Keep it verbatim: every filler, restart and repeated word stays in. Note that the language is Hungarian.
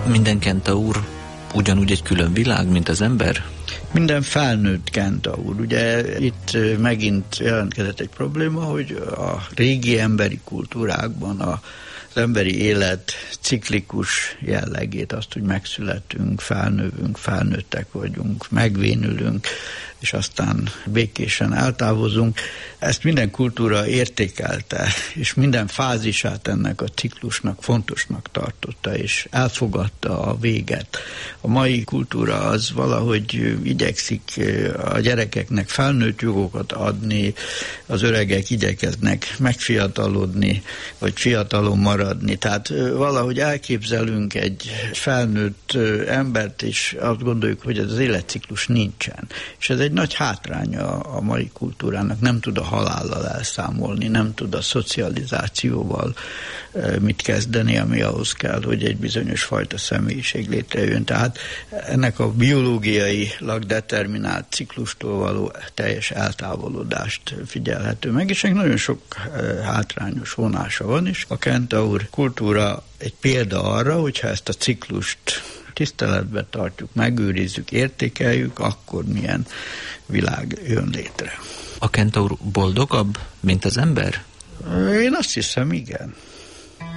Minden kentaur ugyanúgy egy külön világ, mint az ember? Minden felnőtt kentaur. Ugye itt megint jelentkezett egy probléma, hogy a régi emberi kultúrákban a az emberi élet ciklikus jellegét, azt, hogy megszületünk, felnövünk, felnőttek vagyunk, megvénülünk, és aztán békésen eltávozunk. Ezt minden kultúra értékelte, és minden fázisát ennek a ciklusnak fontosnak tartotta, és elfogadta a véget. A mai kultúra az valahogy igyekszik a gyerekeknek felnőtt jogokat adni, az öregek igyekeznek megfiatalodni, vagy fiatalon maradni. Tehát valahogy elképzelünk egy felnőtt embert, és azt gondoljuk, hogy ez az életciklus nincsen. És ez egy nagy hátránya a mai kultúrának, nem tud a halállal elszámolni, nem tud a szocializációval mit kezdeni, ami ahhoz kell, hogy egy bizonyos fajta személyiség létrejön. Tehát ennek a biológiailag determinált ciklustól való teljes eltávolodást figyelhető meg, és nagyon sok hátrányos vonása van, és a kentaur kultúra egy példa arra, hogyha ezt a ciklust tiszteletbe tartjuk, megőrizzük, értékeljük, akkor milyen világ jön létre. A kentaur boldogabb, mint az ember? Én azt hiszem, igen.